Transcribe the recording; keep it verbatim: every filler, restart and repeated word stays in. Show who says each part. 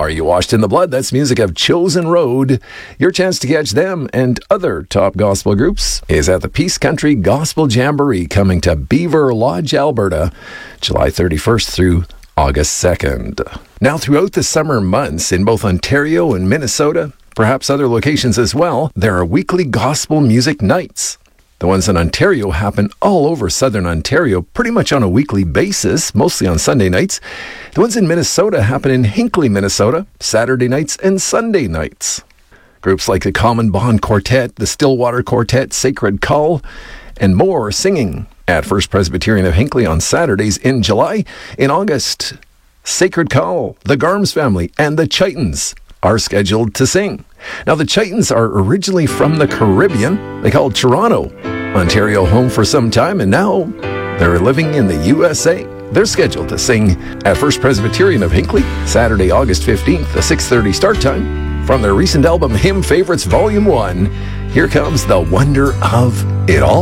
Speaker 1: Are You Washed in the Blood? That's music of Chosen Road. Your chance to catch them and other top gospel groups is at the Peace Country Gospel Jamboree coming to Beaver Lodge, Alberta, July thirty-first through August second. Now, throughout the summer months in both Ontario and Minnesota, perhaps other locations as well, there are weekly gospel music nights. The ones in Ontario happen all over southern Ontario pretty much on a weekly basis, mostly on Sunday nights. The ones in Minnesota happen in Hinckley, Minnesota, Saturday nights and Sunday nights. Groups like the Common Bond Quartet, the Stillwater Quartet, Sacred Call, and more singing at First Presbyterian of Hinckley on Saturdays in July. In August, Sacred Call, the Garms Family, and the Chitons are scheduled to sing. Now, the Chitons are originally from the Caribbean. They called Toronto, Ontario home for some time, and now they're living in the U S A. They're scheduled to sing at First Presbyterian of Hinckley, Saturday, August fifteenth, a six thirty start time. From their recent album, Hymn Favorites Volume one, here comes The Wonder of It All.